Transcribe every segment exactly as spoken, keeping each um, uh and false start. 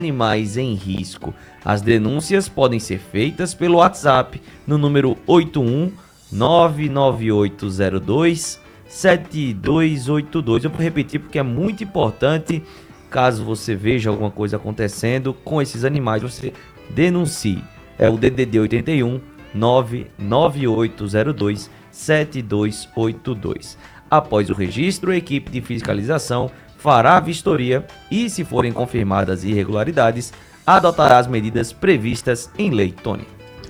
animais em risco. As denúncias podem ser feitas pelo WhatsApp no número oito um nove nove oito zero dois sete dois oito dois. Eu vou repetir porque é muito importante. Caso você veja alguma coisa acontecendo com esses animais, você denuncie. É o D D D oito um nove nove oito zero dois sete dois oito dois. Após o registro, a equipe de fiscalização fará a vistoria e, se forem confirmadas irregularidades, adotará as medidas previstas em lei. Tony.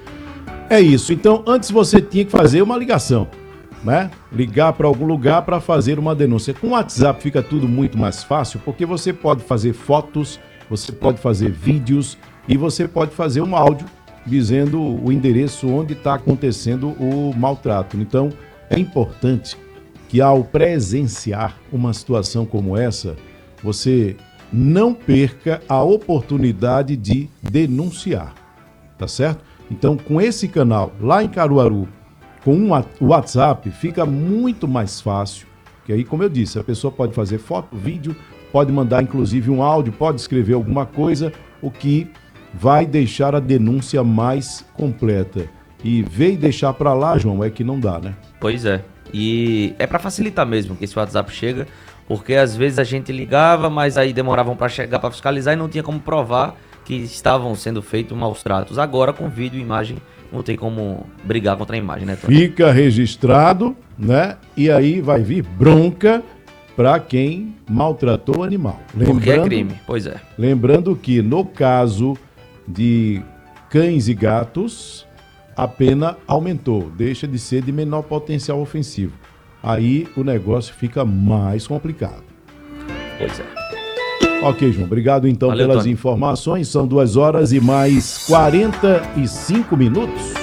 É isso. Então, antes você tinha que fazer uma ligação, né? Ligar para algum lugar para fazer uma denúncia. Com o WhatsApp fica tudo muito mais fácil, porque você pode fazer fotos, você pode fazer vídeos e você pode fazer um áudio dizendo o endereço onde está acontecendo o maltrato. Então, é importante que ao presenciar uma situação como essa, você não perca a oportunidade de denunciar, tá certo? Então, com esse canal lá em Caruaru, com um WhatsApp, fica muito mais fácil, que aí, como eu disse, a pessoa pode fazer foto, vídeo, pode mandar inclusive um áudio, pode escrever alguma coisa, o que vai deixar a denúncia mais completa. E ver e deixar para lá, João, é que não dá, né? Pois é. E é para facilitar mesmo que esse WhatsApp chega, porque às vezes a gente ligava, mas aí demoravam para chegar para fiscalizar e não tinha como provar que estavam sendo feitos maus tratos. Agora, com vídeo e imagem, não tem como brigar contra a imagem, né, Tony? Fica registrado, né? E aí vai vir bronca para quem maltratou o animal. Lembrando, porque é crime, pois é. Lembrando que no caso de cães e gatos, a pena aumentou, deixa de ser de menor potencial ofensivo. Aí o negócio fica mais complicado. Pois é. Ok, João, obrigado então Valeu, pelas Tony. informações. São duas horas e mais quarenta e cinco minutos.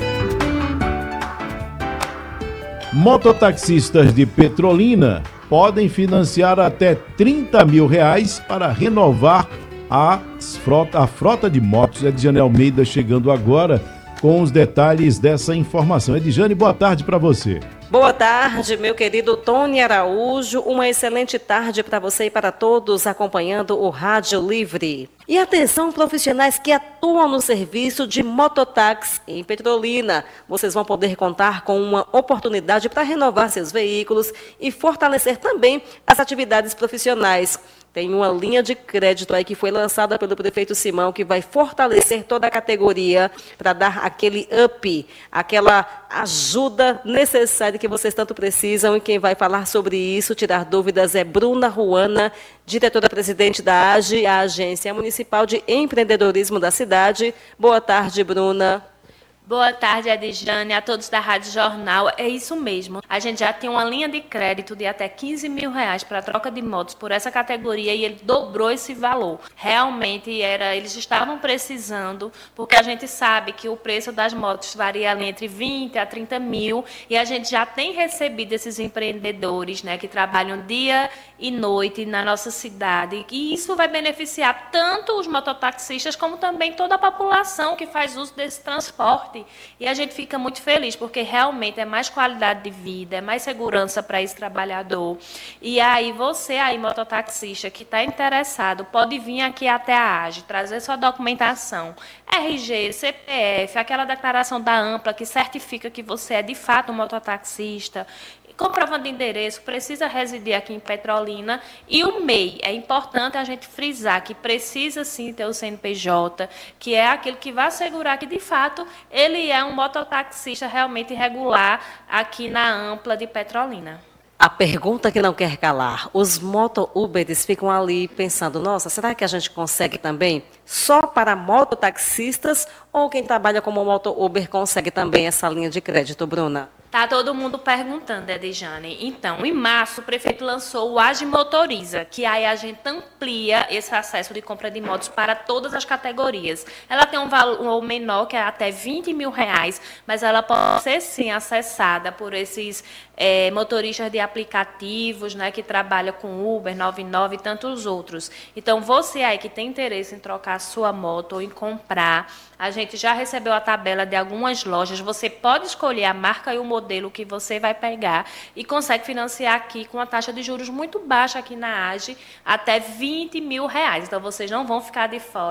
Mototaxistas de Petrolina podem financiar até trinta mil reais para renovar a frota, a frota de motos. Edjane Almeida chegando agora com os detalhes dessa informação. Edjane, boa tarde para você. Boa tarde, meu querido Tony Araújo. Uma excelente tarde para você e para todos acompanhando o Rádio Livre. E atenção, profissionais que atuam no serviço de mototáxi em Petrolina. Vocês vão poder contar com uma oportunidade para renovar seus veículos e fortalecer também as atividades profissionais. Tem uma linha de crédito aí que foi lançada pelo prefeito Simão, que vai fortalecer toda a categoria para dar aquele up, aquela ajuda necessária que vocês tanto precisam. E quem vai falar sobre isso, tirar dúvidas, é Bruna Ruana, diretora-presidente da A G E, a Agência Municipal de Empreendedorismo da cidade. Boa tarde, Bruna. Boa tarde, Edjane, a todos da Rádio Jornal. É isso mesmo. A gente já tem uma linha de crédito de até quinze mil reais para troca de motos por essa categoria e ele dobrou esse valor. Realmente, era, eles estavam precisando, porque a gente sabe que o preço das motos varia ali entre vinte a trinta mil e a gente já tem recebido esses empreendedores, né, que trabalham dia e noite na nossa cidade. E isso vai beneficiar tanto os mototaxistas como também toda a população que faz uso desse transporte. E a gente fica muito feliz, porque realmente é mais qualidade de vida, é mais segurança para esse trabalhador. E aí você aí, mototaxista, que está interessado, pode vir aqui até a A G E, trazer sua documentação, R G, C P F, aquela declaração da AMPLA que certifica que você é de fato um mototaxista, comprovando endereço, precisa residir aqui em Petrolina. E o M E I, é importante a gente frisar que precisa sim ter o C N P J, que é aquele que vai assegurar que, de fato, ele é um mototaxista realmente regular aqui na AMPLA de Petrolina. A pergunta que não quer calar, os moto-Ubers ficam ali pensando, nossa, será que a gente consegue também só para mototaxistas ou quem trabalha como moto-Uber consegue também essa linha de crédito, Bruna? Tá todo mundo perguntando, Edjane. Então, em março, o prefeito lançou o A G E Motoriza, que aí a gente amplia esse acesso de compra de motos para todas as categorias. Ela tem um valor menor, que é até vinte mil reais, mas ela pode ser, sim, acessada por esses é, motoristas de aplicativos, né, que trabalham com Uber, noventa e nove e tantos outros. Então, você aí que tem interesse em trocar a sua moto ou em comprar, a gente já recebeu a tabela de algumas lojas, você pode escolher a marca e o modelo que você vai pegar e consegue financiar aqui com uma taxa de juros muito baixa aqui na A G E, até vinte mil reais. Então, vocês não vão ficar de fora.